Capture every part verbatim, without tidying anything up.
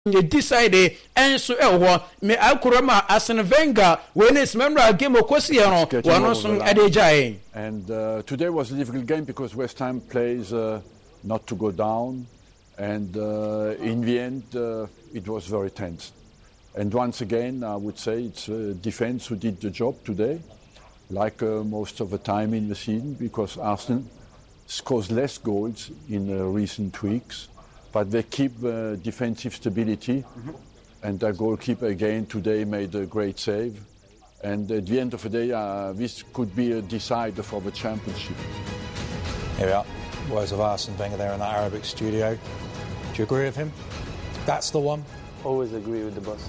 you decide and so ewo me akurama Arsene Wenger when it's member game okosiano wanosun adejai. And uh, today was a difficult game because West Ham plays uh, not to go down, and uh, in the end uh, it was very tense. And once again I would say it's uh, defense who did the job today, like uh, most of the time in the season, because Arsenal scores less goals in uh, recent weeks. But they keep uh, defensive stability, mm-hmm. and their goalkeeper again today made a great save. And at the end of the day, uh, this could be a decider for the championship. Here we are, words of Arsene Wenger there in that Arabic studio. Do you agree with him? That's the one? Always agree with the boss.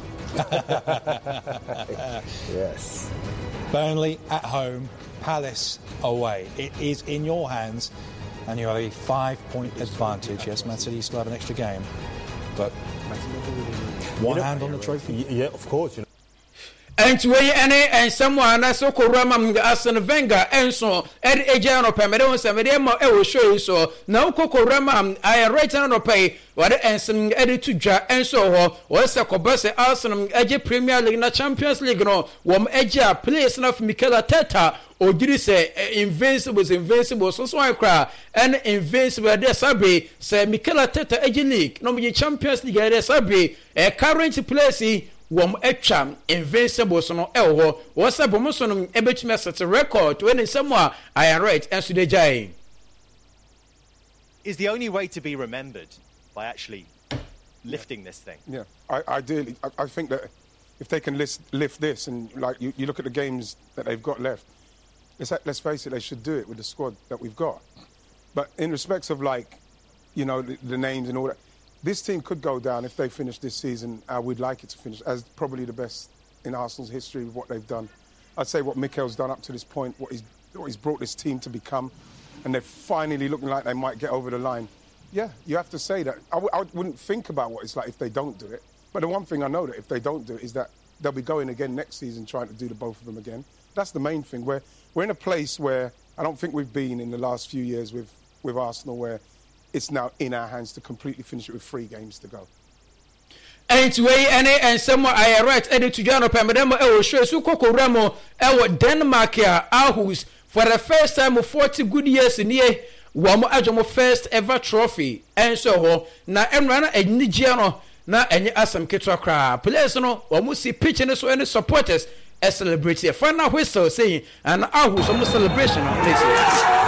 Yes. Burnley at home, Palace away. It is in your hands. And you have a five-point advantage. Yes, Man City still have an extra game, but one you know, hand on the trophy. Yeah, of course. You know. And we any and someone as so Kurama Arsene Wenger and so Ed Ejano Pamedon Samademo I will show you so now Kokorama I right on pay what and some edit to ja and so was a Kobase Arsenal Edge Premier League na Champions League no wom Edge place of Mikel Arteta or did he say invincible invincible so so I cry and invincible there Sabi say Mikel Arteta Edge League no be Champions League there Sabi a current place wom etwa invincible so no elho was a bomoso no ebetime set record when somewhere I am right and so dey is the only way to be remembered by actually lifting this thing. Yeah, I, ideally, I, I think that if they can list, lift this, and like you, you look at the games that they've got left, let's, let's face it, they should do it with the squad that we've got. But in respects of like, you know, the, the names and all that, this team could go down if they finish this season. Uh, we'd like it to finish as probably the best in Arsenal's history with what they've done. I'd say what Mikel's done up to this point, what he's, what he's brought this team to become, and they're finally looking like they might get over the line. Yeah, you have to say that. I, w- I wouldn't think about what it's like if they don't do it. But the one thing I know that if they don't do it is that they'll be going again next season trying to do the both of them again. That's the main thing. We're, we're in a place where I don't think we've been in the last few years with, with Arsenal, where it's now in our hands to completely finish it with three games to go. And way any and somewhere I right edit to Jano Pamedemo I will show you Coco Ramo I Denmark here Aarhus for the first time of forty good years in here. Wamo ajomo first ever trophy and so ho na emrana enigiano na enye asam ketwa kra players no wamo see pitch ne so any supporters a celebrate a final whistle saying and Aarhus some celebration on this.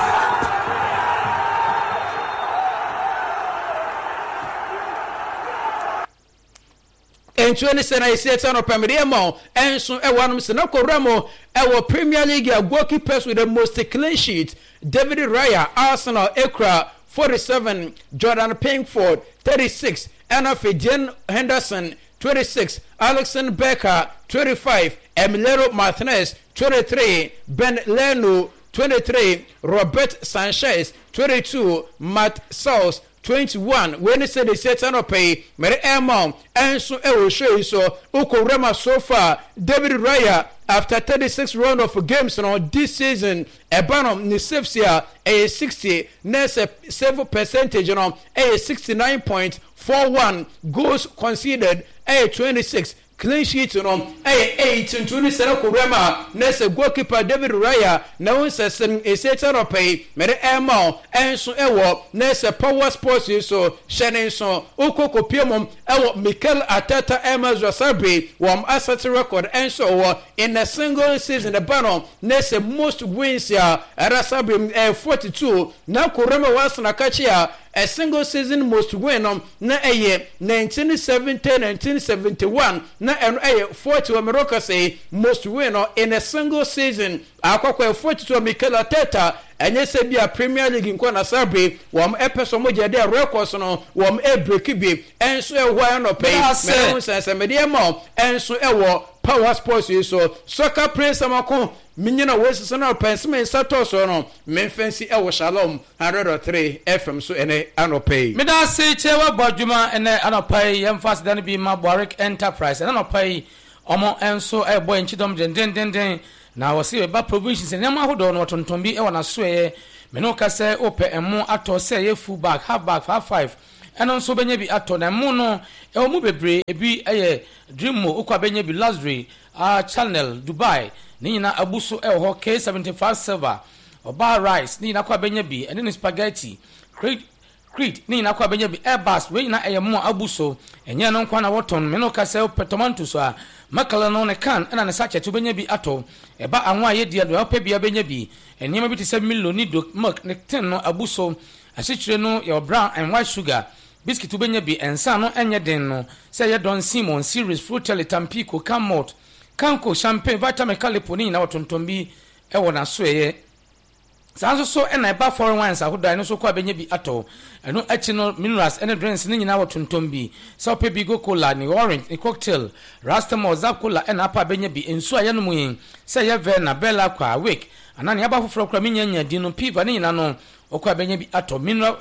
And twenty seven I said on Pamedemo and so e wanum se na koramo e wo Premier League goalkeepers with the most clean sheet. David Raya Arsenal Ekra forty-seven, Jordan Pickford thirty-six, Anna Fijen Henderson twenty-six, Alexander Becker twenty-five, Emilio Martinez twenty-three, Ben Leno twenty-three, Robert Sanchez twenty-two, Matt Sauce twenty-one. When they say they set on a pay, Mary Emma, and so I will show you so. Uko Rema so far, David Raya, after thirty-six round of games on this season, a banum Nisefsia, a sixty, next seven percentage on a sixty-nine point four one, goals conceded, a twenty-six. Clean sheet on a eight and twenty-seven Kurema, Nessa goalkeeper David Raya, now says a set on a pay, Mary Emma, and so Ewo, Nessa Power Sports, so Shannon so Uko Piemum, Ewo Mikel Arteta Emma Zasabi, Wam asset record, and so in a single season, the banner, Nessa most wins here, Rasabi forty-two, now Kurema was Nakachia. A single season most win on na a nineteen seventy nineteen seventy-one na a forty America say most win in a single season akwa forty-two Mikel Arteta and yes be a Premier League in Kwana Sabre wam epeso mo je dey records no wam e break bi enso e why no pay me sense me dey mo enso e wo Power Sports so soccer praise amako minyina wesi so na pensime sato so no memfancy e wo Shalom one oh three F M so ene anopai me da se chewa bodwuma ene anopai yemfas dan bi ma Boric Enterprise ene anopai omo enso e boy nchidom den den den den na wasi we ba provisions ene ma hodo no tontombi e wana so e me no ka se ope emo ato se ye full back half back half five ɛno nso bɛnya bi atɔ na mu no ɛwɔ mu bebree ebi ɛyɛ dream mo okwa bɛnya bi luxury uh, channel Dubai ne nyina abuso ɛwɔ hɔ K seventy-five silver Oba rice ne nyina kwa bɛnya bi ɛne ne spaghetti creed creed ne nyina kwa bɛnya bi airbus we nyina ɛyɛ mo abuso ɛnyɛ no nkwa na wɔtɔn me no ka sɛ tomato so a makala no ne kan ɛna ne sachet bɛnya bi atɔ ɛba anwa yɛ dia do ɔpɛ bia bɛnya bi ɛnneɛma bi te sɛ miloni do milk ne tin no abuso asikire no yɛ brown and white sugar biscuit bɛnya bi ensa no ɛnyɛ den no sɛ yɛ don simon series fruitelli tampico camot kanko champagne vitamin calipo ne nyina wɔtonton bi ɛwɔ na so ɛyɛ sanso so ɛna ɛba foreign wines ahodan no so kɔ abɛnya bi atɔ ɛno akyi no minerals ɛne drinks ne nyina wɔtonton bi sɛ ɔpɛ bi go cola ne orange ne cocktail rastamol zap cola ɛna apa abɛnya bi nsu a yɛnom yin sɛ yɛ verna bella kwa wake ana ne aba foforɔ kora menya nya di no piva ne nyina no ɔkɔ abɛnya bi atɔ mineral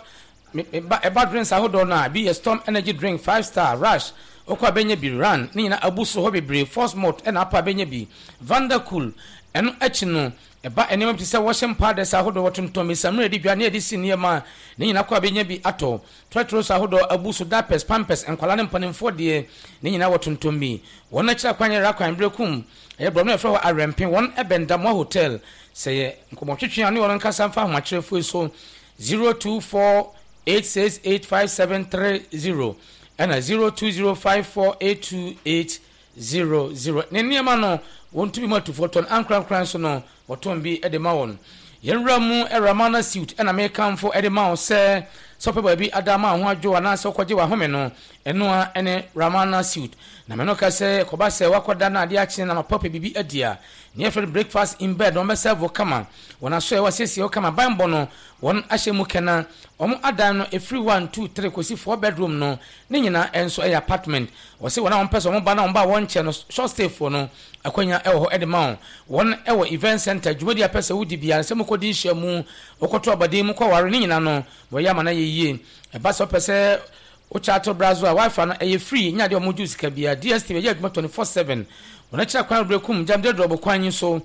ɛba drinks ahodan no a bi yɛ storm energy drink five star rush ɔkɔ abɛnya bi run ne nyina abuso hɔ bebree force malt ɛna apa abɛnya bi vandercool ɛno akyi no eba enema bi se washing powder sa hodo wotonton mi samre di dwane edi sinie ma ne nyina kwa benya bi ato tretro sa hodo abuso dapes pampers enkwala ne mpanimfo de ne nyina wotonton bi wona kira kwanye ra kwan brekum e bro no efro ho arempen won ebenda mo hotel se nkomotwetwe ane won nkasa mfa ho akirefo so zero two four eight six eight five seven three zero and zero two zero five four eight two eight zero zero ne niema no won to bi ma to photon ankran kran so no woton bi edema won yenra mu eramana suit ena me kamfo edema won se so pe ba bi adama ho adwo ana se kwaje wa home no eno a ene ramana suit na me no ka se ko ba se wakoda na ade achi na papa bibi adia ne for breakfast in bed on be serve kama wona so e wasesi o kama bambo no won ahye mu kena omo adan no every one two three kosi four bedroom no ne nyina enso e apartment wose wona won pese omo ba na won ba won che no short stay for no akwanya e ho edema won e wo event center jumodi apese wudi bia se mukodi hia mu okoto abade mu kwa ware ne nyina no wo ya mana yeye e ba so pese o chato brazo a wifi no e free nya de omo juice ka bia D S T V ye twenty-four seven wona kira kwan brekum jam de drobo kwan so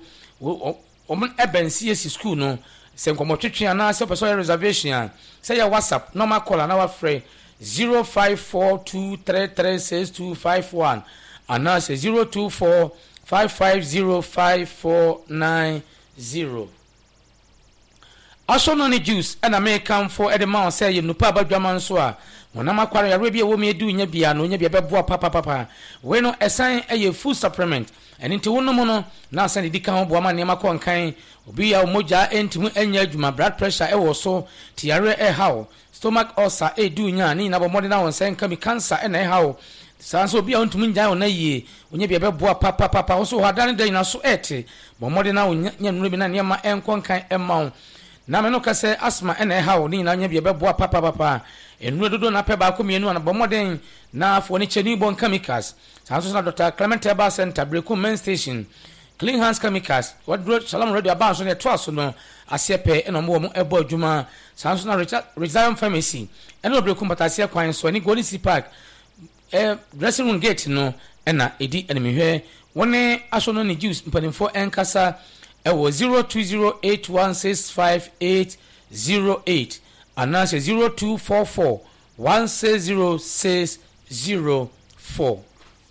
omo ebensi esi school no se nkomotwetwe ana se person reservation a se ya WhatsApp normal call na wa free zero five four two three three six two five one ana se zero two four five five zero five four nine zero Asono ni juice and may come for edema say you no pa badwaman so a wona makware yare bia wo me du nya bia no nya bia beboa papa papa we no esan eye food supplement and into wono no na san di kan ho boa ma ne makon kan obi ya moja entimu anya adwuma blood pressure e wo so tiare e hawo stomach ulcer e du nya ni na bo mode na won san kan mi cancer e na e hawo sanso obi a ntumi njan ona yie onya bia beboa papa papa wo so hadane dan na so ete bo mode na nya nuru bi na ne ma enkon kan e ma na me no ka se asthma e na e hawo ni na nya bia beboa papa papa enu dodo na pe ba ko mienu na bomoden na afo ni cheni bon chemicals sanso na Doctor Clement Herbal Center Brekum main station Clean Hands Chemicals what road Salam Radio aba so ne to aso no asepe eno mo mo ebo adwuma sanso na Richard Resign Pharmacy eno Brekum batase kwan so ni Golden City Park eh dressing room gate no ena edi enemi hwe woni aso no ni juice mpanimfo enkasa ewo zero two zero eight one six five eight zero eight anase zero two four four one six zero six zero four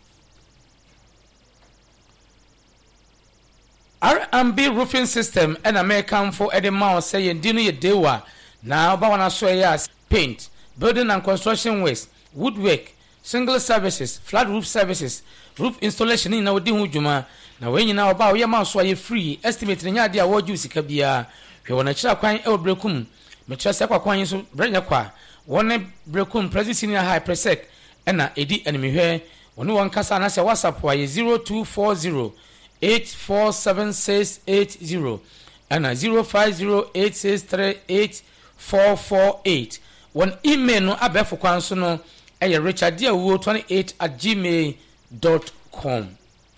R and B roofing system and American for Edema say dino ye dewa now bawana so yes paint building and construction waste woodwork single services flat roof services roof installation in na di hujuma na we nyina oba we ma so ye free estimate nya dia wo juice ka bia hwe wona kira kwan e Brekum me kira se kwa kwan so brenya kwa wona Brekum president senior high presec ena edi enemi hwe wona won kasa na se WhatsApp wa ye zero two four zero eight four seven six eight zero ena zero five zero eight six three eight four four eight one email no abefo kwan so no e ye richardiawo twenty-eight at gmail dot com.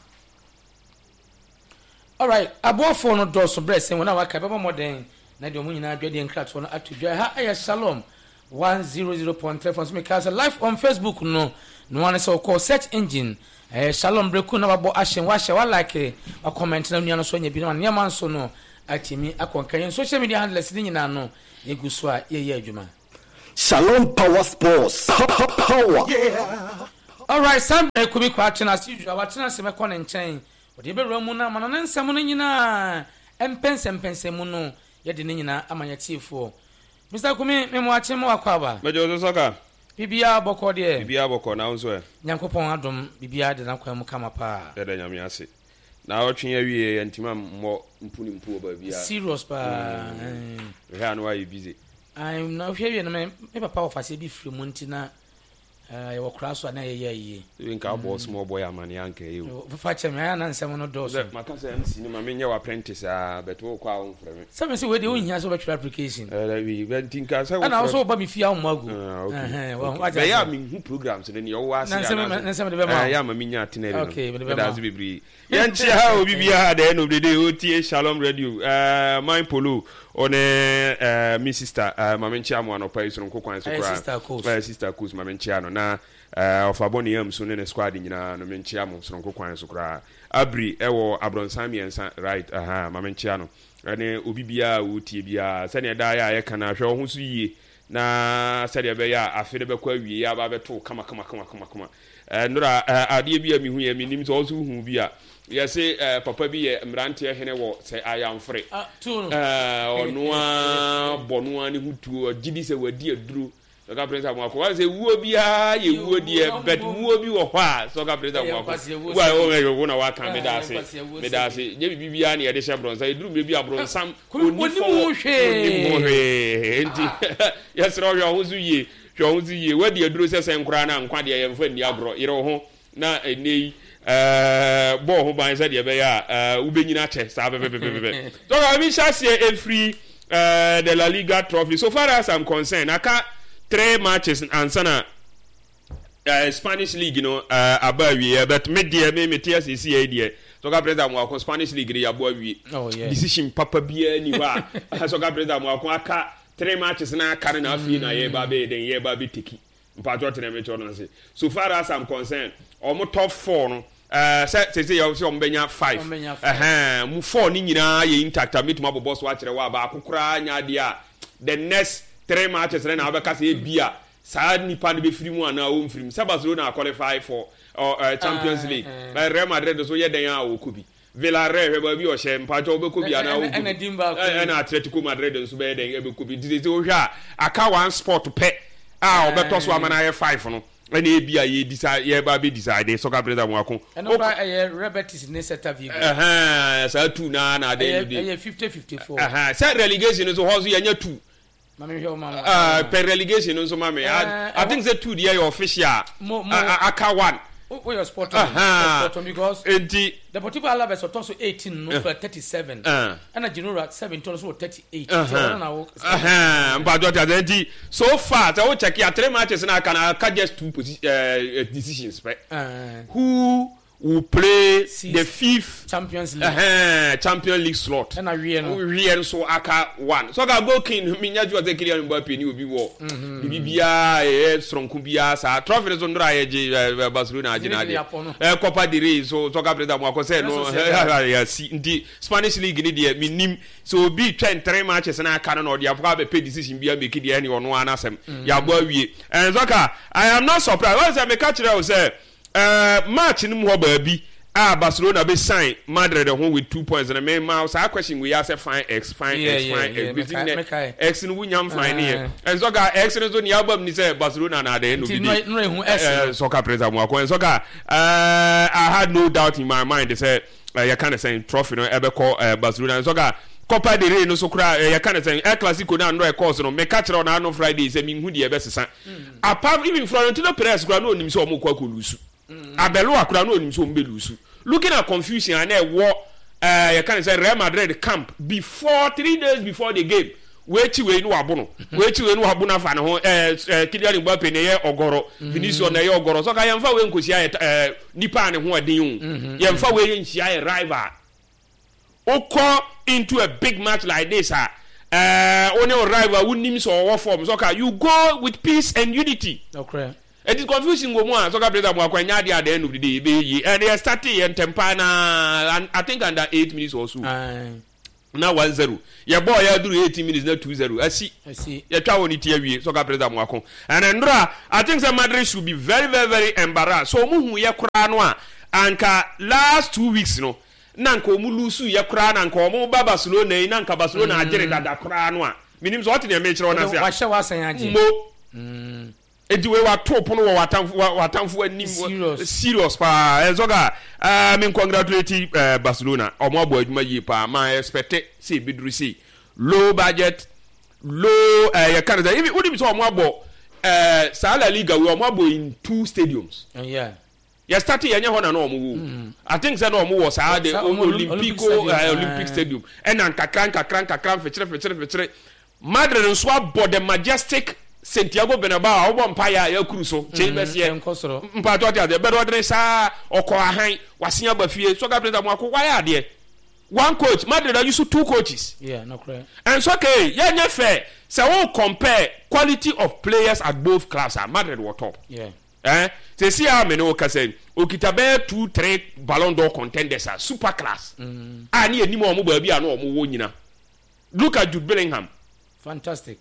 All right, abofo no do so bless when I ka baba modern na de omu nyina adwede nkratso no atudwa ha aye Shalom one hundred point three for me cast live on Facebook no no one so call search engine eh Shalom Brekum na babo ahye wa hye wa like a comment na nua no so nya bi no ne man so no atimi akonkan social media handles ni nyina no eguso a ye ye adwuma Shalom Power Sports. Power. Yeah. All right, some could be quite as usual. What's not some corner chain. Whatever Romuna, Manan, Samonina, and Pence and Pensemuno, yet the Nina, Amayati for. Mister Kumi, I'm watching more cover. Major Soccer. B B R Boko, dear. B B R Boko, now, sir. Yankopon Adam, B B R did not come come apart. That I am yassi. Now, watching every and Timam more putting poor baby. Serious, pa. We have no why you busy. I'm not hearing a man, maybe power for Sabi from Montina. I will cross one a year. You think I'll boss small boy, I'm an uncle. You fetch a man and someone of those. My cousin, my menial apprentice, but walk out from it. Some say where the only has over application. We went in cars, and also by me fear Mago. Well, they are mean who programs and then you always say, I am a miniatin. Okay, but that's be. Yanchi, how will be at the end of the day? O T A Shalom Radio, uh, my polo. On a Miss Sister, Mamenchiam, one of Paris on Coquan, Sister Cus, Mamenchiano, na of Abonium, soon in a squad in Mamenchiamo, son Coquan, Socra, Abri, Ewo, Abron Sami, and right, aha, Mamenchiano, and Ubibia, Utibia, Sanya Dia, Ekana, show who's ye, na Sadia Baya, a Fedeba, we are about to come, come, come, come, come, and Nora, a dear be a me, who means also who be a. Yes, say, Papa be a Mrantia Henewo, say I am free. Uh, or no, Bonuan who to G D say, were dear Drew. So God praise Amako. I say, woo be a, you would dear, but woo be or what? So God praise Amako. Why, oh, you want to walk on Medasi, Medasi, J B B Ani at the Chabrons. I do maybe abroad some who would yes, Roger, who's ye, Jones ye, where the Drew says and Crana and Quadia and Friend Yabro, you know, na a nay. Uh, bo ho ban said ye be ya uh ubenyina che sa be be be be. So I mean shall a free uh the La Liga trophy. So far as I'm concerned, I got three matches and sana uh Spanish league, you know, uh about we but mid year me me T S C A there. So ga president mo Spanish league dey abo we. Oh yeah. Decision papa bia ni wa. So ga president mo aka three matches na aka na afi na ye ba be den ye ba be tiki. Mpato tena me chono say. So far as I'm concerned, omo top four no uh say say you say ombenya five eh mu four ni nyina ye intact meet ma bobo so a kire wa ba akokora nya de a the next three matches na abeka say bia sa nipa de be free mu ana o mfrim say Barcelona qualify for uh, Champions League uh, Real Madrid so ye den a o kobi Villarreal we ba bi o she mpato be kobi ana o kobi na Atletico Madrid so be den e be kobi did say o hwa aka one sport pe ah obeto so amana ye five no and ye be a ye decide ye ba be decide so ka president mo akon and no eh Robert is ne set view eh so two na na dey dey fifty fifty-four eh set relegation so house ye nya two mama hwe mama ah per relegation so mama I think say two dey official aka one we your sport on because enti Deportivo Alaves was also eighteen no for thirty-seven and a Genoa seventeen so thirty-eight so na uh but what enti so far so check ya three matches na can I just two uh, decisions right uh, who will play Six. the fifth Champions League uh, Champions League slot and a real real so aka one so ga go king minya ju ase Kylian Mbappe ni obi wo bibia eh strong kubia sa trophy so ndra ye Barcelona agina de eh Copa del Rey so so ga president mo akose no ya si ndi Spanish League ni de minim so bi twen three matches na aka no de afuka be pay decision bia make de any ono anasem ya bo awie and so ka I am not surprised once I make catch you say Uh, match in more baby. Ah, Barcelona be sign Madrid at home with two points and a main mouse. Our question we ask fine X, fine yeah, X, yeah, fine yeah, X. Yeah, X, X in William fine uh, here. And so got X in the album. Ni say Barcelona na the end of the day. No, no, soccer president mo akon. So got uh, I had no doubt in my mind. They say uh, you kind of saying trophy no ever call uh, Barcelona. So got Copa del Rey no so kra you kind of saying El Clasico na no e course no me catch on no Friday say me hu de e be sesa. Apart even Florentino Perez kra no nim so mo kwa ko lusu. Abelo akura no onim so mbelusu looking at confusion and e wo uh you can say Real Madrid camp before three days before the game wechi we no abo no wechi we no abo na fa ne ho eh Kylian Mbappe ne ye ogoro Vinicius na ye ogoro so ka yemfa we nkosi aye eh nipa ne ho adin yemfa we nchi aye rival oko into a big match like this ah uh only rival who nim so war form so ka you go with peace and unity. Okay. It is confusing go more so ka brother mo akwanya dia at the end of the day be yi and they started and tempana and I think under eight minutes or so. Uh, na one zero ye boy ya duru eighteen minutes na two zero asi asi ye twa woni tie wie so ka president Mwako and ndra I think say Madrid should be very very very embarrassed so mu hu ye kura no a anka last two weeks no na nka omu lusu ye kura na nka omu ba Barcelona na nka Barcelona agere dada kura no a minim so what na me kire na se wa hye wa san age mo mm edi we wa top no wa watamfo watamfo anim serious pa ezoga uh, me congratulate uh, Barcelona omo abo adwuma yi pa ma expect say bidru say low budget low uh, ya Canada even udi so omo abo uh, Sala Liga we omo abo in two stadiums uh, yeah ya start yenye ho na no omo wo mm. I think say no omo was sa the Olympico uh, Olympic Stadium and an kakran kakran kakran fechire fechire fechire Madrid nso abo the majestic Santiago Bernabeu obo mpaya ya kuru so chembesie mpato ati ade bedo dre sa okọ ahan wasen abafie so ga president Mwako why ade one coach Madrid are used two coaches yeah no correct and so okay yeah nya fair so we compare quality of players at both clubs are Madrid were top yeah eh say see how many o ka say okitabe two three Ballon d'Or contenders are super class mm. ani enimo omo ba bia na omo wo nyina look at Jude Bellingham fantastic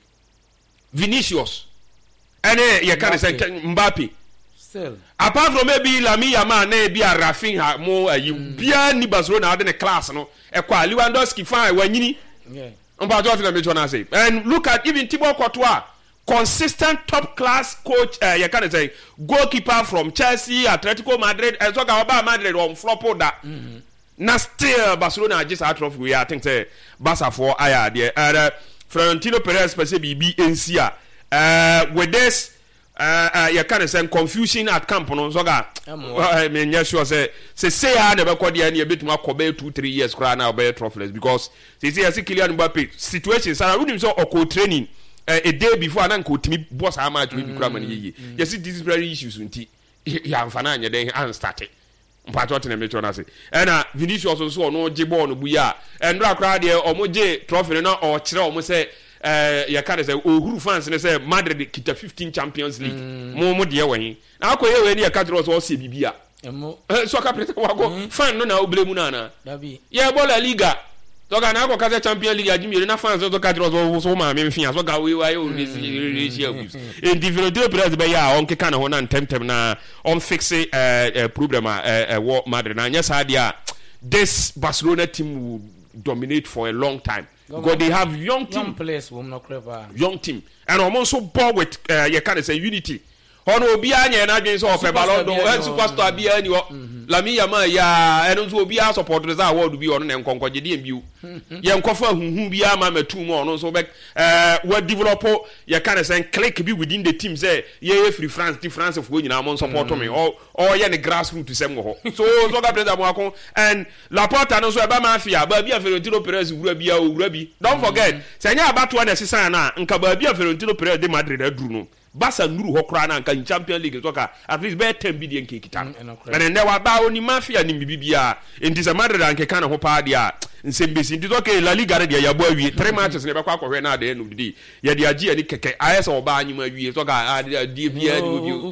Vinicius and uh, you can say Mbappe still apart from maybe Lamine Yamal na be a Rafinha mo uh, you bia ni Barcelona na class no e kwa Lewandowski fine wanyini yeah mba jo na me jona say and look at even Thibaut Courtois consistent top class coach uh, you can say goalkeeper from Chelsea Atletico Madrid and so ga ba Madrid on flop that mm-hmm. na still Barcelona just out of we I think say Barca for aya there and uh, Florentino Perez pese bibi ensia uh with this uh, uh you can say confusion at camp no so ga I mean yes sure say say say ha na be kwade na betum akobe two three years kra na be trophyless because say say say Kylian Mbappe situation sana unim so oko training uh, a day before na nko timi boss ha match we kra man yeye yes this is very issues unti ya mfana anya den an start mpato tene mecho na se ena Vinicius so no je ball no buya endra kra de omoje trophy no o kire omo se eh ya ka de se ohuru fans ne se Madrid kita fifteen Champions League mo mo de we na akoye we ni ya ka tro so se bibia emo so ka prete wa go fan no na oblemu na na dabi ya bola Liga so ga na ko ka Champions League ajimi na fans so ka tro so so ma me fia so ga we wa yo resi abuse in different players be ya on ke kana ho na temtem na on fix eh problem eh what Madrid na nya sa dia this Barcelona team will dominate for a long time because they have young team young players will not clever young team and almost so ball with uh, you can say unity ono obi anya na dwen so ofe Ballon d'Or superstar bi ani o Lamine Yamal ya eno so obi a support the award bi ono na nkonkoje de biu ye nkofa huhu bi ama matu mo ono so be eh we develop you can say click bi within the team say ye free France di France of nyina mo support me or or ye ne grassroots sem ho so so ga president Mwako and Laporta no so e ba mafia ba bi a Florentino Perez wura bi a wura bi don't forget say nya abato na sesa na nka ba bi a Florentino Perez de Madrid aduru no Barca nuru ho kra na nka in Champions League so ka at least be ten billion ke kita and then wa ba oni mafia ni bibia enti se Madrid anke kana ho pa dia nsembesi enti so ke La Liga dia ya bo awie three matches ne be kwa kwahwe na de no di ya dia agi ani keke ayesa oba anyuma awie so ka di bia ni obi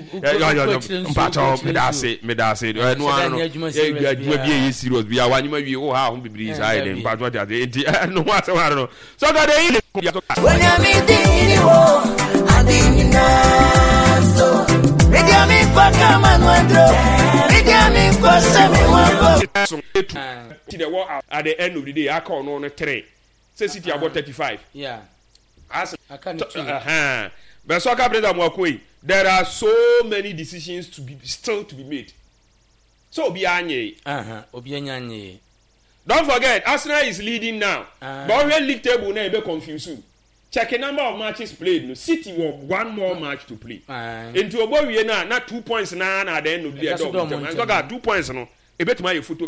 mpacho medase medase no no no ya adwuma bia ye serious bia wanyuma awie wo ha ho bibiri sai de mpacho dia enti no wa so wa no so ka de when I'm in the wo so media me kwa kama nwandro media me kwa semi wako to the war at the end of the day I call no no three say City about thirty-five yeah as I can't uh-huh but so ka president Mwako there are so many decisions to be still to be made so obi anye uh-huh obi anye don't forget Arsenal is leading now uh, but when league table na e be confused check the number of matches played. No, City will one more match to play. Uh, Into a boy, we na not two points na na the end of the day. And so got two points no. A bit my foot.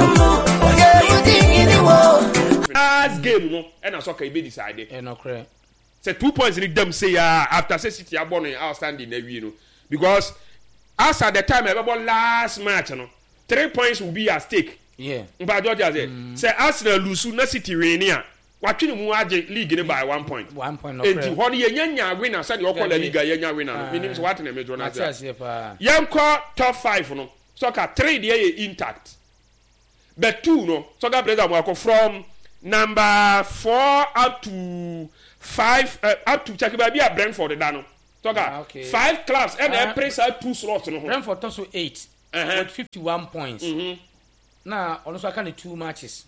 Last game no, and I saw K B decided. Eh no correct. Say two points in them say uh, after say City are born outstanding every you know because as at the time about last match no three points will be at stake. Yeah. But George say say Arsenal lose na City win here. Watching mu age league ne by one point. One point no. Enti ho ye nyanya winner say you call the league ye nya winner. Meaning so what na me Jonas. Yen call top five no. So ka three dey intact. But two no. So ka president Mwako from number four up to five uh, up to check baby at Brentford dano toka ah, okay. five clubs and uh, they press out two slots no Brentford also eight uh-huh. with fifty-one points mhm now also can two matches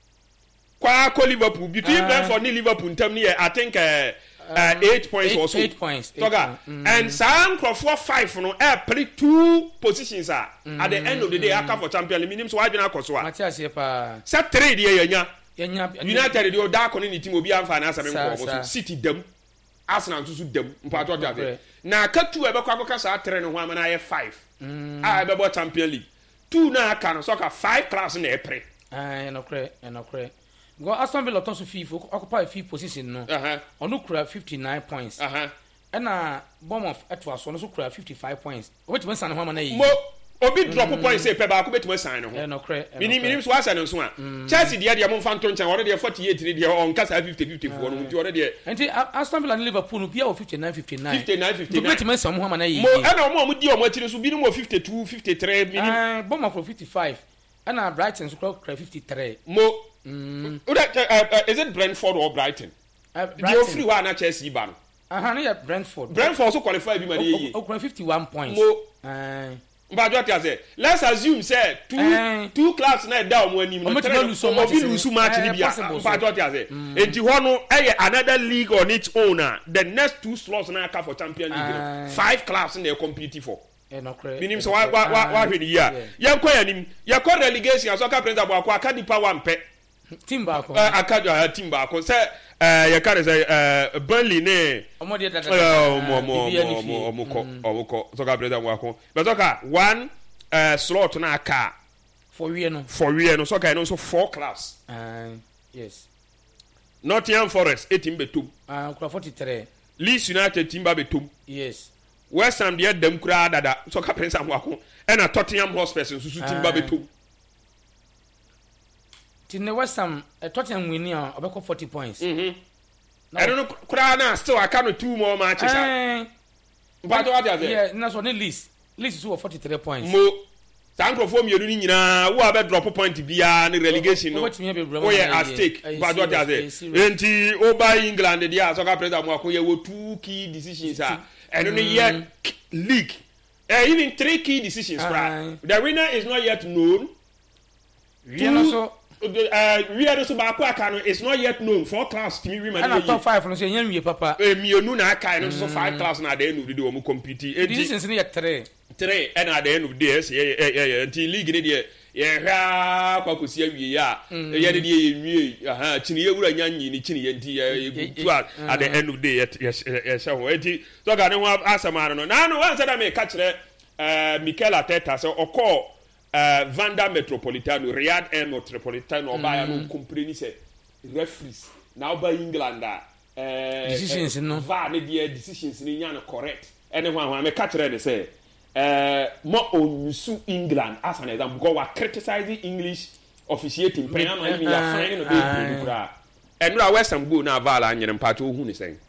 kwa ko Liverpool between uh, Brentford and Liverpool in term here I think uh, uh, eight points eight, or so eight points toka mm-hmm. and some for five no uh, play two positions are mm-hmm. at the end of the day after for champion league minimum so why been akoso Matthias pa set trade here yenya United dey da ko ni team obi amfa na asem nko so City dem Arsenal so dem mpato dey na katu e be kwa kwa sa tre no ho amana ye five ah be bo champion league two na aka no so ka five class na e pre ah no kre no kre go Aston Villa to so fifth occupy fifth position no uh-huh onu kura fifty-nine points uh-huh and na Bournemouth atwa so no so kura fifty-five points wetin san ho amana yi mo obi drop mm. point say pe ba ko betuma sign no eh no kre minim minim so asa no so a Chelsea dia dia mo fan to nchan already forty-eight ni dia on kasa fifty fifty four no nti already enti Aston Villa and Liverpool no bia o fifty-nine fifty-nine fifty-nine fifty-nine betuma san ho amana yi mo e na mo mo di o mo tiri so bi no mo fifty-two fifty-three minim eh Bournemouth for fifty-five and na Brighton so kura fifty-three mo mm. uh, uh, uh, is it Brentford or Brighton uh, Brighton the free one na Chelsea ba no aha no ya Brentford Brentford so qualify bi ma dey yi o kura fifty-one points mo eh but what you say let's assume say two uh, two clubs na down mo anim no three obi lose match ni bia but what you say enti ho no eh another league on its own the next two slots na aka for champion league uh, five clubs na compete for eh no credit minim so wa wa wa hwe ni ya ya kwa yanim ya kwa relegation so ka president bo akwa aka dipa one pe team ba ko aka team ba ko say eh ya ka say eh Burnley ne omo de dada mo mo mo mo ko o ko so ka president bo akwa but so ka one uh, slot na aka for we no for we no so ka no so four class uh yes Nottingham Forest eighteen betum ah uh, forty-three Leeds United team ba betum yes West Ham de dem kura dada so ka president bo akwa e na Tottenham Hotspur so so team ba betum in the West Ham uh, Tottenham win here about forty points mhm I don't know kura na still I can two more matches eh but what are they yeah na so ne list list is forty-three points mo tanko fo mienu ni nyina wo aba drop point bia ne relegation no oh yeah at stake but what are they enti over England dia so ka president mo akoye wo two key decisions ah and no yet league eh even three key decisions right the winner is not yet known yeah so uh we are so back aka no is not yet known for class team we man and top five no so yen wie papa eh mienu na aka no so five class na dey no dey o mo compete eh decisions ni yet three three and at the end of the day eh eh until league ni dey ye hwa kwa kosi awie ya ye dey ye nwie aha chini ye wura nyanyi ni chini ye nti ye at the end of the day yes yes ho enti so ga ne ho asama no na no wan say da me ka kire eh Mikel Arteta so okọ Uh, Vanda Metropolitano, Riyadh Air Metropolitano, mm. Obaya no compreni se referees. Now by England, uh, decisions uh, no. Va ne dia decisions ni nyana correct. Anyone who I make catch ready say, uh, more on su England as an example because we criticizing English officiating. Pena man even ya fine no be kura. And now West Ham go na vala anyere mpacho hu ni say.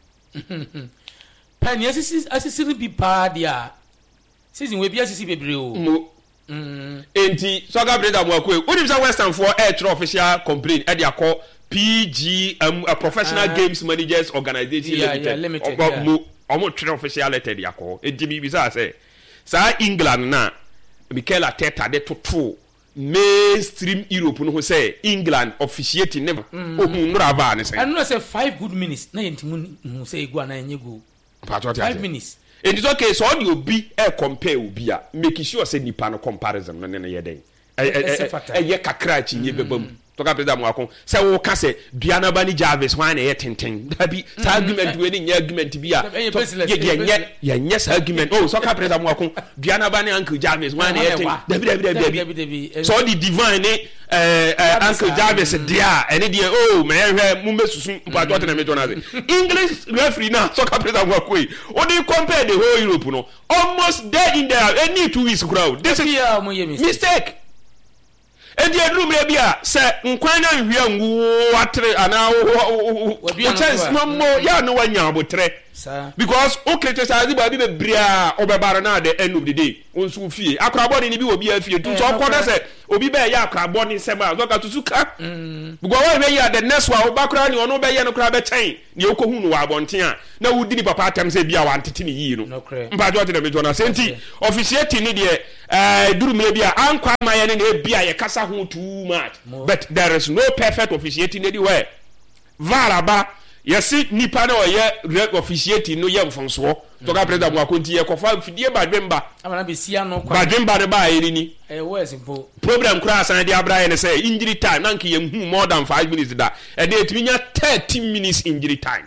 Pen yes asisi bi pa dia. Season we bi asisi bebre o. Mm. Enti Soga Breda Mwakwe. What is the Western for air official complaint? Eddie call P G um, a professional uh, games managers organization yeah, limited. Yeah, limited. About yeah. mo omo tre official letter dia call. E G B bisa say. Sa England na Mikel Arteta de toto mainstream Europe no say England officiating never. Ohun nura ba ne say. I know say five good minutes na yentimu say igwa na enye go. Five minutes. It is okay so all you be e compare obi a make sure say nipa no comparison no ne ye den e ye kakra chi nye bebam to ka peda mo akon say wo ka say duana bani Jarvis wan e tenten da bi sa argument we ni nye argument bi a ye nye ye nye sa argument oh so ka peda mo akon duana bani Uncle Jarvis wan e tenten da bi da bi da bi so the divine eh eh Uncle Jarvis dia ene dia oh me hwe mu mesusu pa to na me to na English referee na so ka peda mo akon o dey compare the whole Europe no almost there in there any two weeks crowd this is mistake. And the room may be a say, Nkwana, we are water and our chance no more. Ya no one ya but tre. because o criticize ba bi bebria obebara na at the end of the day onso fie akraboni ni bi obi afie tu so koda say obi be ya akraboni sema so ka tusuka because we ya the next one obakra ni ono be ye no kra be chen ni okohu no wa abonten a na wudi ni papa atam say bia wa ntete ni yi no mpa jo te na mejo na senti officiate ni de eh duru mle bia ankwa maye ne na bia ye kasa ho too much but there is no perfect officiating anywhere varaba yesi nipa na oye officiate no ye mfonso to ka president mo akonti ye kofa fidie badwemba amana be sia no kwa badwemba ne ba eri ni eh wes po problem kura asan de abra ne say injury time na nke ye hu more than five minutes da e dey etiminya thirty minutes injury time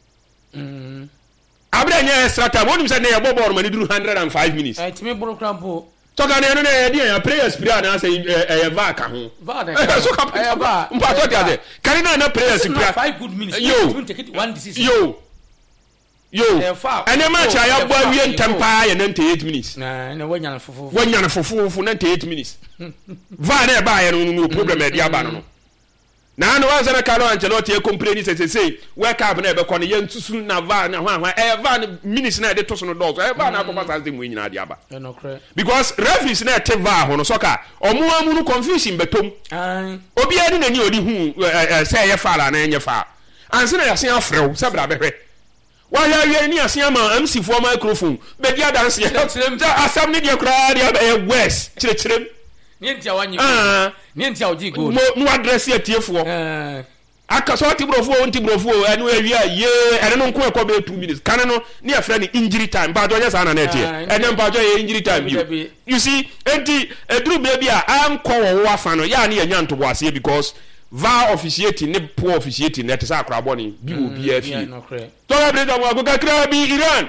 mm abra nya extra time wonu say na ye bobo ma ni duru one hundred five minutes eh timi boro krampo toka ne no na ye dia prayers prayer na say eh va ka ho va da so ka eh va mpa to dia de kari na na prayers prayer five good minutes yo take it one decision yo yo ene ma cha ya bo wie ntempa ya ninety-eight minutes na na wanya na fufu wanya na fufu fufu ninety-eight minutes va na ba ya no problem e dia ba no na no wanza na Carlo Ancelotti e complain say say say wake up na e be ko ne yentusu na va na hwan hwan e va na minutes na e de to so no do e va na akoma sanse mu nyina dia ba no cre because referees na te va ho no soka omo amu no confusion betom ai obi adi na ni odi hu say ye fa la na enye fa anse na yasen afrew se bra behwe wa ya wie ni yasen ama M C for microphone be dia dance ye asam ni dia kra dia e west chire chire ni ntia wanyi ni ntia oji go no address ye tiefo eh aka so tibrofo on tibrofo enu awia ye ene no nko e ko be two minutes kan no ni afra ni injury time ba do nya sa na na tie ene mpa do ye injury time you you see enti edru baby a am ko wo afa no ya na nya ntobo ase because va officiating ne poor officiating net sa akra boni bi obi afi to ga breda mo agoga kra bi Iran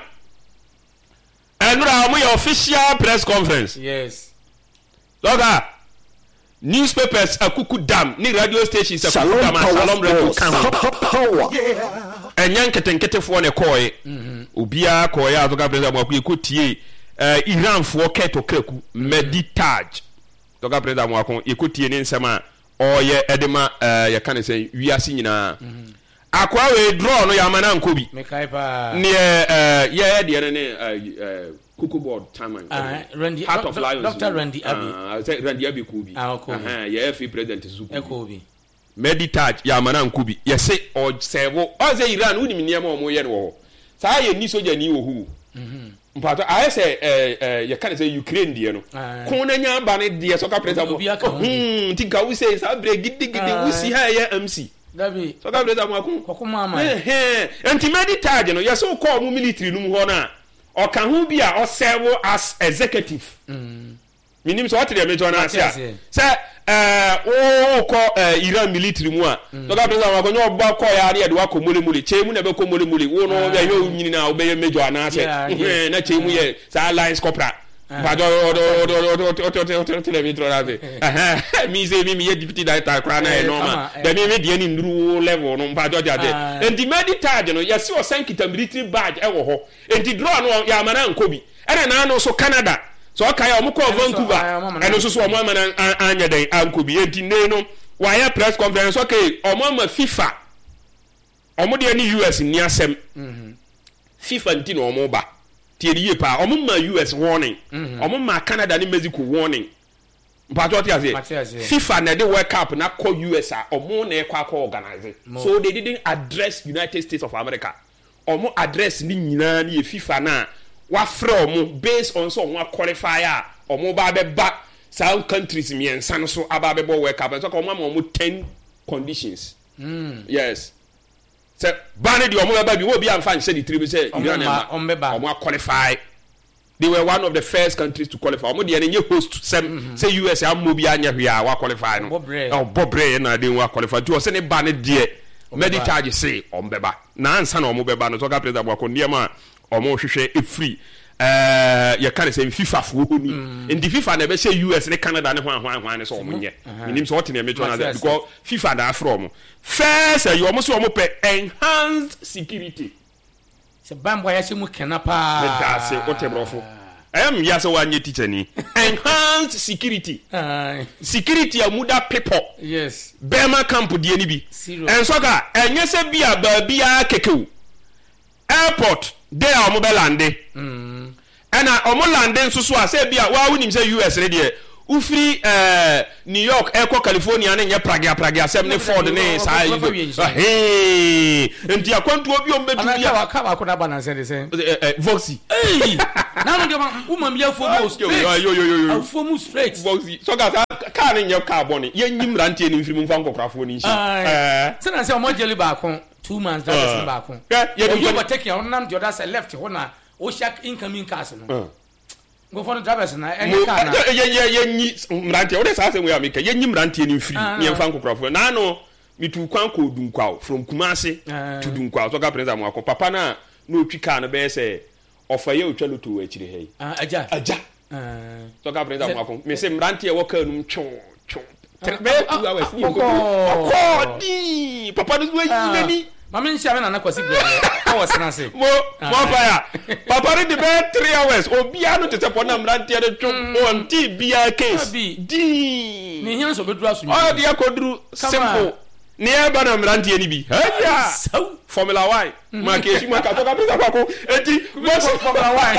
enura mo your official press conference yes Loga newspapers akuku dam ni radio stations akuku dam Shalom Radio kan enyan ketenkete fo ne koy obia koy azoga president mo akụ tie Iran fo keto kraku meditaj toga president mo akụ ekotie ne nsema oye edema ya kan say wiase nyina akwa we draw no ya mana nkobi mekaipa ne eh ye de ne Cocoa board Taman. Uh, Randy, Heart Do- of Lions. Doctor Randy Abi. Uh, say Randy Abi Kubi. Ah, Kubi. Uh-huh. Yeah, F President Zukubi. Kubi. Meditage ya manan Kubi. You say or sevo. Or say Iran uni miniamo or moyen wo. Sa ye ni soja ni wo hu. Mhm. Mpato I say eh eh you can say Ukraine die no. Kona nya ba ne die so ka president. Hmm, tinka we say sa bre gidi gidi we see ha ye M C. Dabi. So ka president mo akun. Kokoma ma. Eh eh. Enti meditage no, you so call mu military no ho na. Or can who be a or serve as executive? Mm. Meaning so what the major na say. Say eh o call Iran military mu a. So that person wa go nyo ba call ya de wa ko mole mole. Che mu na be ko mole mole. Wo no be yo nyini na obey major na say. Eh na che mu ye sa alliance corporate. Ba do do do do do do do telemetro na be. Eh mi say mi mi ye deputy director kra na e normal. Da mi me de ni nduru level no ba do ja de. And the meditage no yes o san kita military badge e wo ho. And the draw no ya mana nkobi. E na no so Canada. So okay o mo ko Vancouver. E no so so o mo mana anya den ankobi. E di ne no wa ya press conference okay o mo ma FIFA. O mo de ni U S ni asem. Mhm. FIFA nti no o mo ba. Tiye pa omo ma U S warning omo ma Canada ni Mexico warning mpato ti ase FIFA na de World Cup na call U S a omo na e kwa kwa organize so they didn't address United States of America omo address ni nyina ni FIFA na wa frɛ omo based on so omo qualify a omo ba be ba some countries miensa no so aba be bo World Cup so omo ma omo ten conditions mm. yes se bani di omo ba bi wo bi amfa nse di tribe say Iran ma omo qualify. They were one of the first countries to qualify. Omo de nye host sem say U S A mo bi anya hwia wa qualify no. Oh bobre na de wa qualify. Tu o se ne bani de meditage say ombeba. Na ansa na omo beba no so ka president akọ ndie ma omo hwehwe e free. Eh ye kan say FIFA fo ni. In the FIFA na be say U S ne Canada ne hwan hwan hwan ne so omo nye. Minim so what na mejo na because FIFA da from first you almost omo pe enhanced security. Se bambo ya shemu kenapa. Me da se o te brofo. Em ya so wanye teacher ni. Enhanced security. Security amuda people. Yes. Bema camp die ni bi. En so ka enye se bia ba bia kekewu. airport there omo be lande mm ana omo lande nso so a say bia wa wonim say U S ne de ufiri eh New York eko California ne nye pragia pragia asem ne Ford ne sa eh enti akwantu obi o medu bia ana ka ba ko na balance de say eh Voxy eh na no de woman bia fomo straight yo yo yo yo fomo straight Voxy so ga ka ne nye ka boni ye nyim rantie ne mfiri mfa nkokrafo ni nshi eh se na say omo jeli ba ko two months that is ba ko ye you overtake your nam the other side left ho na o shak incoming cars no go for the drivers na any car na ye ye ye nyi mrantie o de sa say we ameka ye nyi mrantie ni mfiri ni mfa nkokrafo na no mitu kwan ko dunkwa from Kumasi to dunkwa so ka prince mo akọ papa na na otwi car na be say ofaye otwa loto akire hey ah aja aja eh so ka prince mo akọ me say mrantie wo ka num twon twon be two hours ni ko di papa no we ni mama nshi ame na na kwasi bre o was na say mo mo fire papa read the bed three hours obia no tete pona mrantie de twon on ti bia case di ni hian so bedru asu oh dia kodru simple ni e ba na mrantie ni bi haya Formula Y ma ke shi ma ka to ka pesa kwa ko enti Formula Y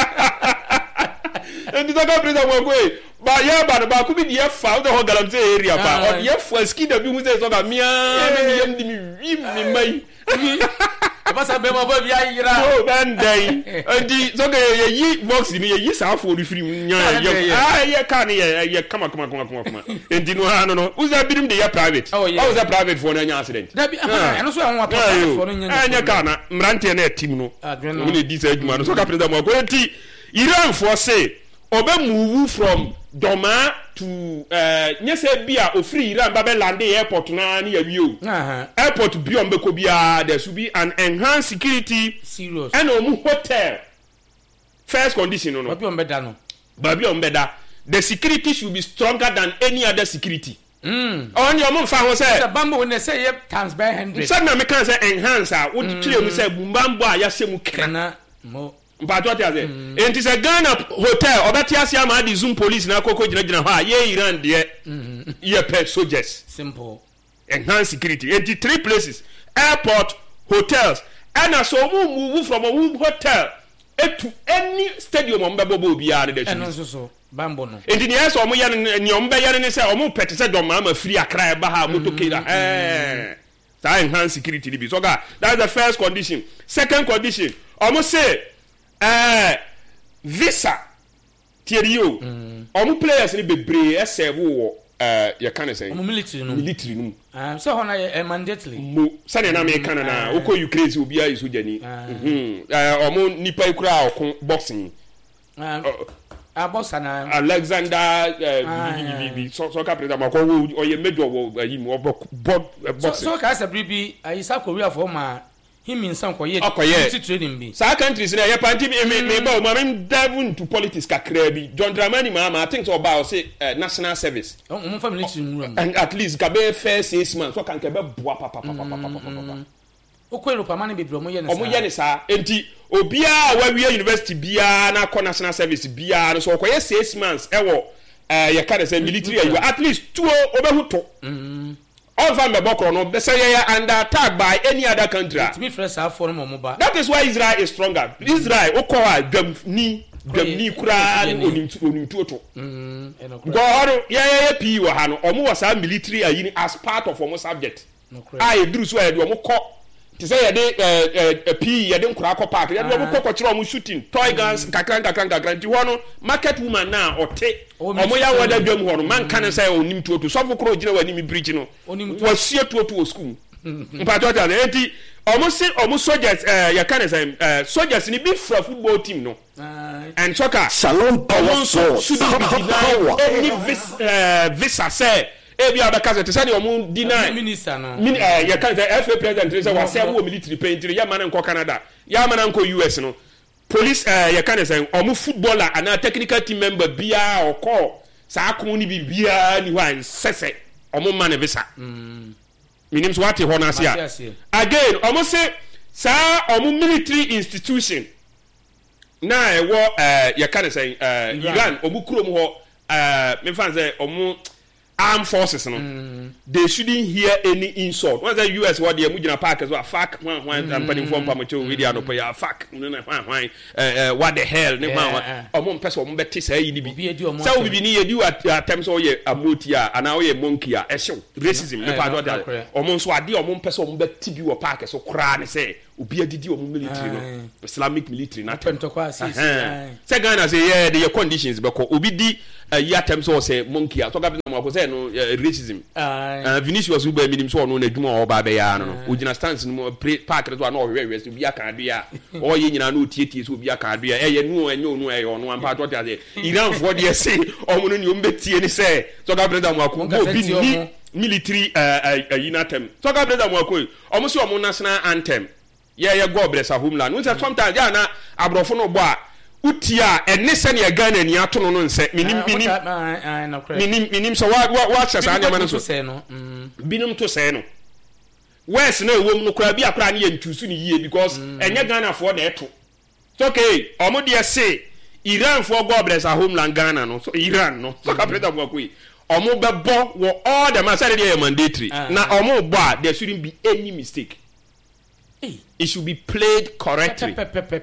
enti to ka pesa kwa ko ba ya ba ba ku bi dia fa o de ho galamse area pa o dia fa ski da bi mu se so ka mia mi yem di mi mi mai ba sa be mo ba bia yira oh ben dai enti so ga ye yi box ni ye yi sa fo ri free nya ye ah ye ka ni ye ye kama kama kama kama kama enti no ha no no uza birim de ya private o uza private for na nya accident da bi eno so an wa private for no nya nya ka na mrante na team no we le di sa adwuma no so ka president mo ko enti Iran for say obe move from Doma to uh nyese bia ofri Iran ba be lande airport na na yawie o airport bi on be ko bia there should be an enhanced security serious and omu hotel first condition no no ba bi on be da no ba bi on be da the security should be stronger than any other security mm on your mum fa ho say the bambo when they say ye times by one hundred say na me kan say enhance a wo tire mu say bumbambo a ya se mu kana mo mpato tia say enti say Ghana hotel obeti ase ama di zoom police na koko gina gina ha ye Iran de ye pe soldiers simple enhance security enti three places airport hotels and so mu move from a hotel to any stadium on bebo bia de and so so bambo no enti ne so mo ye ne omba ye ne say omo pete say don mama free akra ba ha motokela eh that enhance security be so ga that's the first condition second condition omo say eh visa tierio omo players ni bebre e serve wo eh ye kan say omo military no military no ah so ho na e mandatory mo sane na me kan na oko Ukraine obi a iso jani mhm eh omo nipa ikura okun boxing ah boxer na Alexander eh so so ka president ko o ye major wo yi mo boxing so ka say bribi ayisa Korea for ma him in some koye training bi sa countries na ye panti me me ba o ma me dive into politics kakra bi John Dramani ma ma think so ba o say national service o mo family team and at least ka be first six months so kan ka be boa papa papa papa papa o ko Europe man be bro mo ye ne sa o mo ye ne sa enti obia wa wi university bia na ko national service bia so ko ye six months e wo eh ye ka say military you at least two obehuto mm all from the bokro no be say you are under attack by any other country. It me fresh have for mo ba. That is why Israel is stronger. Israel okowa dwam ni dwam ni kura onim onim tuoto. Mm eno kura. Go horo ya ya pi wo ha no omo was a military ayi as part of omo subject. No kura. Ah e duru so ya de omo ko ti say ya de eh pi ya de nkura ko park ya de omo ko ko kire omo shooting toy guns kakran kakran kakran ti ho no market woman na ote omo ya wada dwam ho no man kan say onim tuoto so fo kro gina wani mi bridge no wasie tuoto o school mpato ta enti omo say omo soldiers eh ya kan say eh soldiers ni be for football team no and soccer Shalom Power Sports any visa visa say ebi abaka say say omo deny minister no eh ya kan say F A president say wa say wo military paintry ya man nko Canada ya man nko U S no police eh ya kan say omo footballer and a technical team member bia or call sa akon ni bibia ni wan sese omo man visa mm minim so what ho na sia again omo say sa omo military institution na e wo eh ya kan say eh Iran omo krom ho eh me fan say omo armed forces no mm. they shouldn't hear any insult. Once the U S what the mujina park as well fuck one one and putting form pa mocho video no pa fuck no na hwan eh what the hell ne ma omo mpese omo beti say yi ni bi say we bi ni ye di attempt so ye amoti a ana ye monkey a ehyew racism ne pa do that omo nso ade omo mpese omo beti bi wo park so kra ne say obi adidi omo military no Islamic military na pentokwa sisi say Ghana say yeah the conditions because obi di ya attempt so say monkey a so ga na mo say no racism uh, Vinicius Uber minim so no na dwuma o ba be ya no no ogina stance no park no na o hwe hwe so bi aka bia o ye nyina no tietie so bi aka bia e ye no enyo no e yo no ampa to tia say Iran for dey say o mo no ni o mbetie ni say so ga brother mo akọ obi ni military uh unitem so ga brother mo akọ o mo se o mo national anthem ye ye go bless a homeland we say sometimes ya na abrofo no bo a utia enne se ne Ghana ni ato no no nse minim minim minim minim so wa wa chasa anya ma no so binim to se no west na ewom no kra bi akra ne ye ntusu ni yie because enye Ghana for na eto so okay omo de say Iran for go bless a homeland Ghana no so Iran no so ka president mo akoi omo be bo wo all the man say dey mandatory na omo bo a there shouldn't be any mistake. It should be played correctly.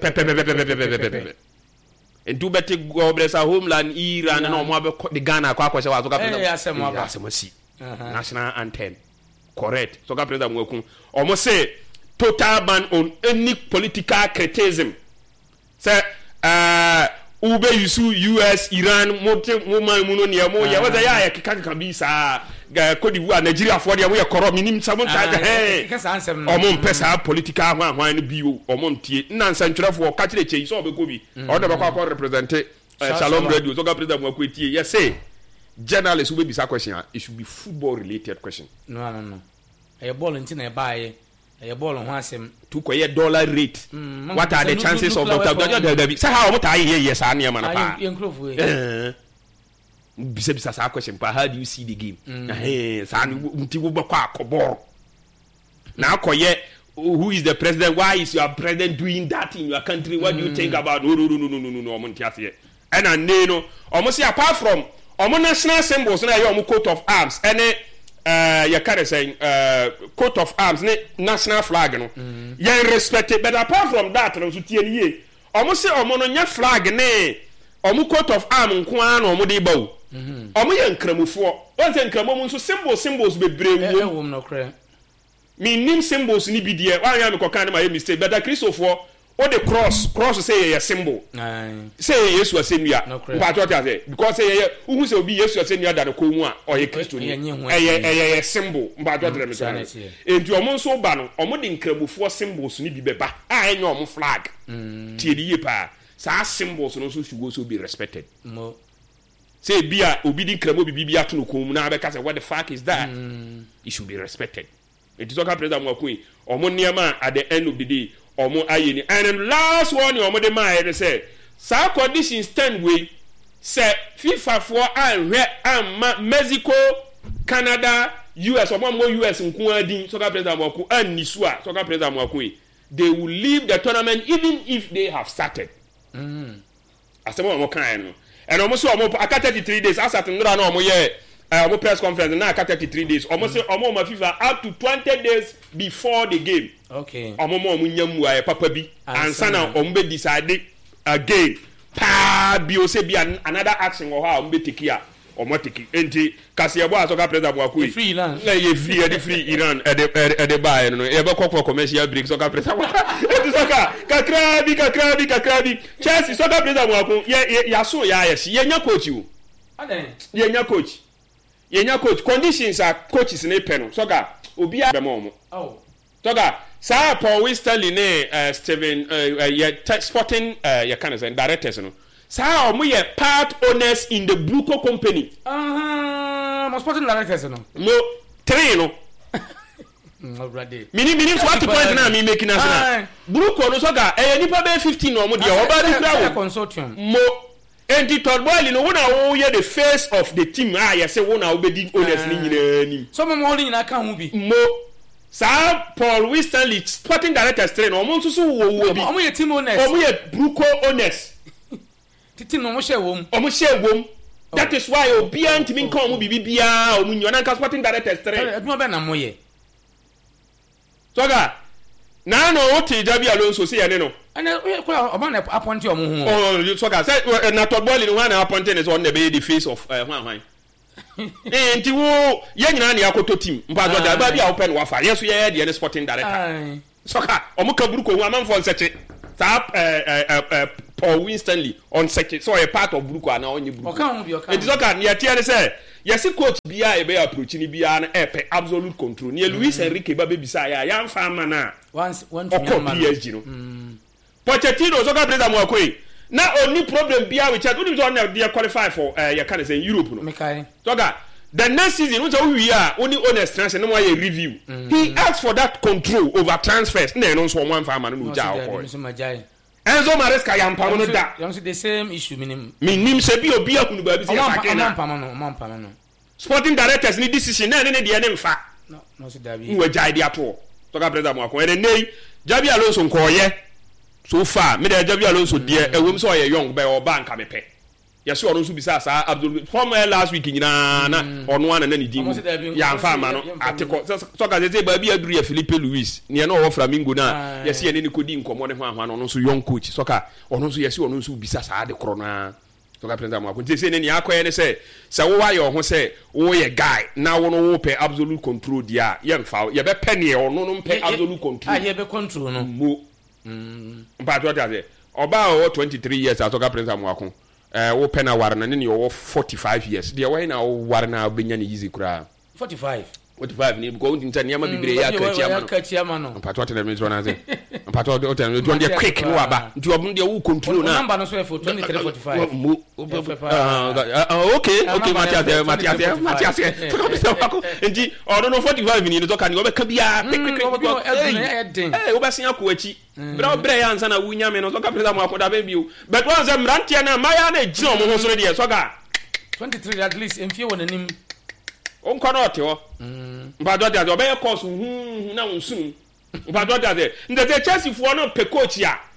And do better go bless our homeland Iran and all the Ghana kwa kwa wa so ka president national anthem correct so ka president mo ku almost say total ban on any political criticism say uh ube yusu U S Iran mo mo man mu no ne mo ya wa ya ya kika kika bi sa Cote d'Ivoire Nigeria for the way corrupt minim sabon ta eh omo mpesa political hwan hwan no bio omo ntie nansa ntwerefo ka kire chei so obeko bi o da bakwa ko represent Shalom Radio so ga president mo akweti yes say journalists will be bisa question it should be football related question no no no e ball ntina e baaye e ball ho asem to koye dollar rate mm, what are the chances of the say how what are here yes ania man pa eh bisa bisa sa question pa how do you see the game eh sa nti wo bakwa akobor na koye who is the president why is your president doing that in your country what do you think about no no no no no no no omo ntiase and and no omo say apart from omo national symbols na your coat of arms any uh you carry saying uh coat of arms ne national flag no mm. you respect it but apart from that no so tie nie omo say omo no nya flag ne omo coat of arms nko an omo de bawo omo ye nkramufo won say nkramomu so symbols symbols bebre wo wo no kra mi nim symbols ni bi de wan ya me kokan na my mistake but the Christopher or the cross cross say a symbol say yes was semia but what I say because say who say obi yes was semia da ko mu a o ye Christo ni eh eh symbol but what them say enti omo so ba no omo de nkramufo symbols ni bi beba a enye omo flag tie di pa sa symbols no so should go so be respected mo say bia obi di nkramo bibi bia to no ko mu na be ka say what the fuck is that it should be respected it is okay president mo akui omo niam at the end of the day omo ayeni and then last one omo de man he say sa conditions stand way say FIFA for and and Mexico Canada U S omo mo U S nko adin so ka president mo akui and nisu a so ka president mo akui they will leave the tournament even if they have started mm asemo omo kan no and omo so omo aka thirty-three days as at ndra na omo ye omo press conference na aka thirty-three days omo say omo ma FIFA up to twenty days before the game okay omo mo omo nyamu aye papa bi ansa na omo be decide again pa bi o say bi another action or how omo be take ya omo take enti kase ebo asoka president bo akoi free Iran na ye free e free Iran e de e de buy no e be kokko commercial break soka president enti soka kakra bi kakra bi kakra bi Chelsea soka president bo akoi ye ya so ya yes ye nya coach wo aden ye nya coach ye nya coach conditions are coaches ne peno soka obi a be mo oh soka sa Paul Winsterley ne uh, Steven uh, uh, ye sporting uh, ye kind of directors no sa omo ye part owners in the Bluco company ah uh, sporting directors no no three no no brother mini mini what point na me make national Bluco no soka e nipa be fifteen no omo de oba de kra consortium mo enti third boy no wona wo ye the face of the team ah ye say wona obedi owners ni nyina ni so mo mo nyina ka ho bi mo sa Paul Winsterley sporting directors train omo nso so wo wo bi omo ye team owners omo ye Bluco owners titi no mo share wom omo share wom That is why Obia and Timin come Bibia or Munyanka sporting directors. No better moye. Soga. Now no what Jabi Alonso say no. And upon appoint your moon. Oh, Soga said not a boy in one appointed is on the baby face of one. And you Yanani Akoto team, but the baby open wafa. Yes, we had the sporting director. Soka, Omuka Bruko, one for such a tap Paul Winstonley on second. So a part of Bruko now on you. It is okay. Near Tiana said, yes, a coach be a bear approaching be an epic absolute control. Near Luis Enrique Baby Bisaya, young farmer now. Once one P S G. Pochettino, Soka plays a more quick. Now only problem be which I don't know they are qualified for uh you can say Europe. Soka. The next season, which we are only honest transfer, no more a review. Mm-hmm. He asked for that control over transfers. No, no, so one farmer no job. Enzo Maresca yam pamano da. You see the same issue minim. Minim se bi obi akunu ba bi se fakena. Pamano, man pamano. Sporting directors need decision na ne ne de ne mfa. No, no se da bi. We jai dia to. To ka president mo akon. E nei, Jabi Alonso nkoye. So far, me de Jabi Alonso de e wom so ye young be o bank amepe. Yes, or also bisa sa Abdul from last week nyina na ono wana na ni dim ya mfa ma no atiko so ka say ba bi aduru ya Felipe Luis ne na o Flamingo na yes ye ne ni kodi nkomo ne ho ahwa no so young coach so ka ono so yes ono so bisa sa de kro na so ka president mo akon say ne ni akoye ne say say wo wa ye ho say wo ye guy na wo no wo pe absolute control dia ye mfa ye be pe ne ono no pe absolute control ah ye be control no mo mm mpa to ta say oba o twenty-three years so ka president mo akon eh wo pena war na ne yo forty-five years dia why na wo war na obenya ne easy kura forty-five forty-five ni go ntin nyama bibre ya kachi ama no mpato tele me zona ze mpato o tele do dia quick no aba nti obun dia wo control na number no so for twenty-three forty-five ah okay okay Matias Matias Matias nti o no forty-five ni to kan go be ka bia quick quick eh wo ba sin akọ achi bra bra ya ansa na wunya me no so ka president mo akoda be bio but one say mrantia na maya na ejina mo ho so de so ga twenty-three at least enfie wonanim on kono ote ho mpa do de do be course hu na unsun mpa do de de ndete Chelsea fo no pe coach ya